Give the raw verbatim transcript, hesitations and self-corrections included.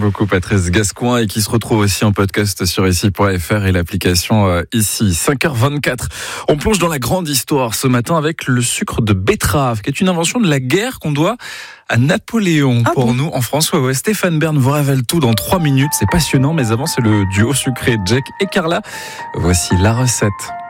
beaucoup Patrice Gascoin et qui se retrouve aussi en podcast sur ici point f r et l'application euh, ici. cinq heures vingt-quatre. On plonge dans la grande histoire ce matin avec le sucre de betterave, qui est une invention de la guerre qu'on doit à Napoléon. Ah pour bon nous en France. Ouais, ouais. Stéphane Bern vous révèle tout dans trois minutes. C'est passionnant, mais avant c'est le duo sucré Jack et Carla. Voici la recette.